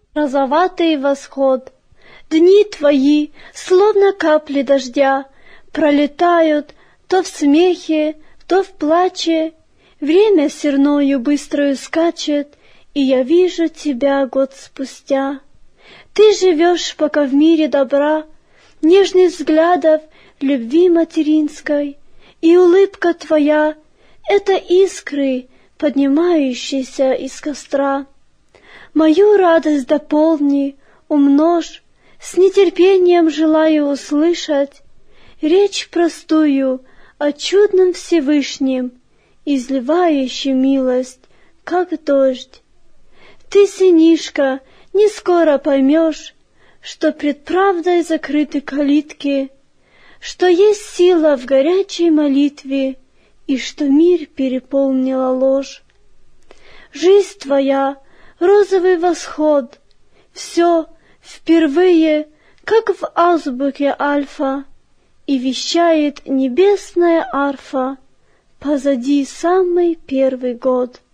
розоватый восход. Дни твои, словно капли дождя, пролетают то в смехе, то в плаче. Время серною быстрою скачет, и я вижу тебя год спустя. Ты живешь пока в мире добра, нежных взглядов, любви материнской, и улыбка твоя — это искры, поднимающиеся из костра. Мою радость дополни, умножь, с нетерпением желаю услышать речь простую о чудном Всевышнем, изливающем милость, как дождь. Ты, сынишка, не скоро поймешь, что пред правдой закрыты калитки, что есть сила в горячей молитве и что мир переполнила ложь. Жизнь твоя — розовый восход, все впервые, как в азбуке альфа, и вещает небесная арфа позади самый первый год.